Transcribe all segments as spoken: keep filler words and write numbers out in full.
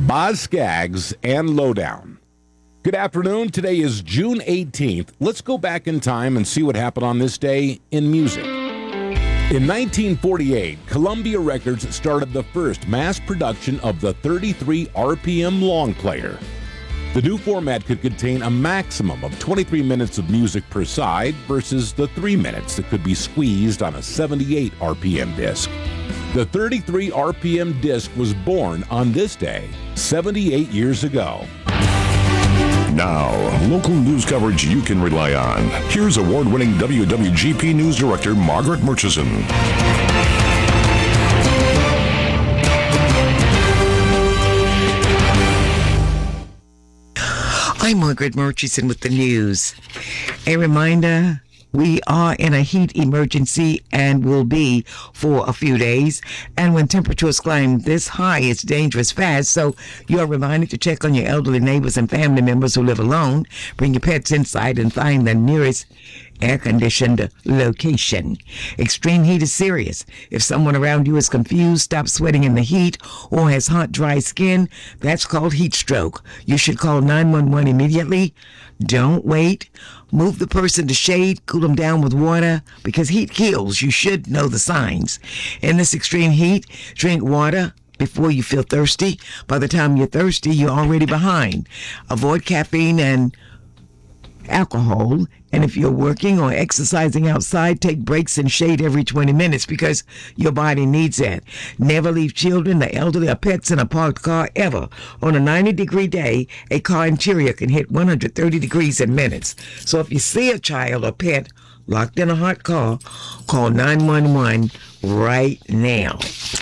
Boz Scaggs and Lowdown. Good afternoon. Today is June eighteenth. Let's go back in time and see what happened on this day in music. In nineteen forty-eight, Columbia Records started the first mass production of the thirty-three R P M long player. The new format could contain a maximum of twenty-three minutes of music per side versus the three minutes that could be squeezed on a seventy-eight R P M disc. The thirty-three R P M disc was born on this day, seventy-eight years ago. Now, local news coverage you can rely on. Here's award-winning W W G P News Director Margaret Murchison. I'm Margaret Murchison with the news. A reminder, we are in a heat emergency and will be for a few days. And when temperatures climb this high, it's dangerous fast. So you are reminded to check on your elderly neighbors and family members who live alone. Bring your pets inside and find the nearest air-conditioned location. Extreme heat is serious. If someone around you is confused, stops sweating in the heat, or has hot, dry skin, that's called heat stroke. You should call nine one one immediately. Don't wait. Move the person to shade, cool them down with water, because heat kills. You should know the signs. In this extreme heat, drink water before you feel thirsty. By the time you're thirsty, you're already behind. Avoid caffeine and alcohol, and if you're working or exercising outside, take breaks in shade every twenty minutes because your body needs it. Never leave children, the elderly, or pets in a parked car ever. On a ninety degree day, a car interior can hit one hundred thirty degrees in minutes. So if you see a child or pet locked in a hot car, call nine one one right now.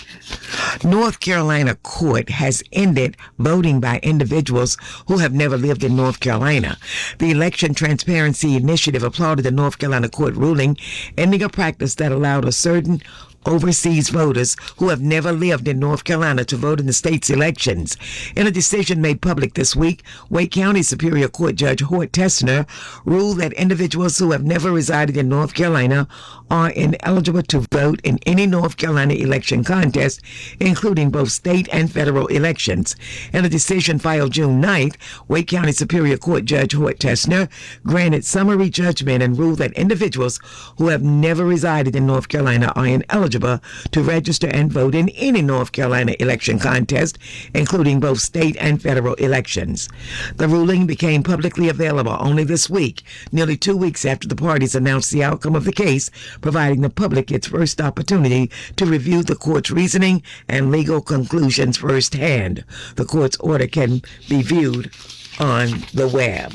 North Carolina court has ended voting by individuals who have never lived in North Carolina. The Election Transparency Initiative applauded the North Carolina court ruling, ending a practice that allowed a certain overseas voters who have never lived in North Carolina to vote in the state's elections. In a decision made public this week, Wake County Superior Court Judge Hort Tessner ruled that individuals who have never resided in North Carolina are ineligible to vote in any North Carolina election contest, including both state and federal elections. In a decision filed June ninth, Wake County Superior Court Judge Hort Tessner granted summary judgment and ruled that individuals who have never resided in North Carolina are ineligible to register and vote in any North Carolina election contest, including both state and federal elections. The ruling became publicly available only this week, nearly two weeks after the parties announced the outcome of the case, providing the public its first opportunity to review the court's reasoning and legal conclusions firsthand. The court's order can be viewed on the web.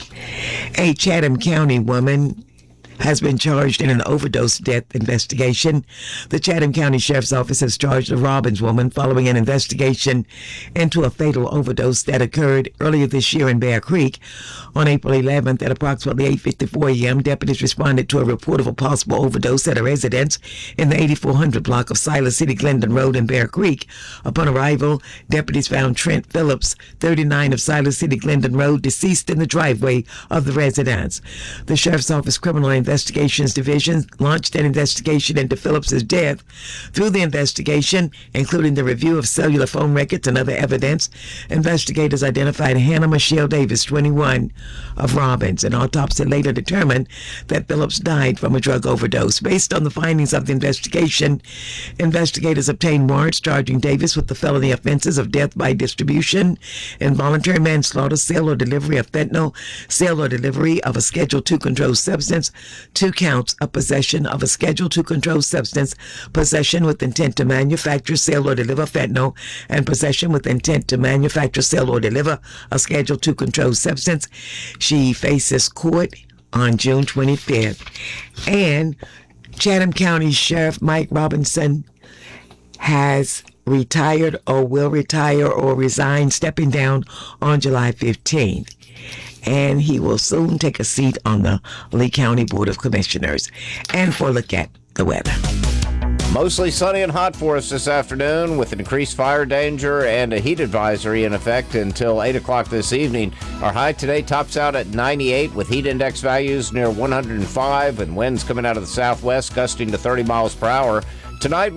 A Chatham County woman has been charged in an overdose death investigation. The Chatham County Sheriff's Office has charged a Robbins woman following an investigation into a fatal overdose that occurred earlier this year in Bear Creek. On April eleventh at approximately eight fifty-four a.m., deputies responded to a report of a possible overdose at a residence in the eighty-four hundred block of Silas City Glendon Road in Bear Creek. Upon arrival, deputies found Trent Phillips, thirty-nine of Silas City Glendon Road, deceased in the driveway of the residence. The Sheriff's Office Criminal Investigations Division launched an investigation into Phillips's death. Through the investigation, including the review of cellular phone records and other evidence, investigators identified Hannah Michelle Davis, twenty-one, of Robbins. An autopsy later determined that Phillips died from a drug overdose. Based on the findings of the investigation, investigators obtained warrants charging Davis with the felony offenses of death by distribution, involuntary manslaughter, sale or delivery of fentanyl, sale or delivery of a Schedule two controlled substance, two counts of possession of a Schedule two controlled substance, possession with intent to manufacture, sale, or deliver fentanyl, and possession with intent to manufacture, sell, or deliver a Schedule two controlled substance. She faces court on June twenty-fifth. And Chatham County Sheriff Mike Robinson has retired or will retire or resign, stepping down on July fifteenth. And he will soon take a seat on the Lee County Board of Commissioners. And for a look at the weather. Mostly sunny and hot for us this afternoon with increased fire danger and a heat advisory in effect until eight o'clock this evening. Our high today tops out at ninety-eight with heat index values near one hundred five and winds coming out of the southwest gusting to thirty miles per hour. Tonight,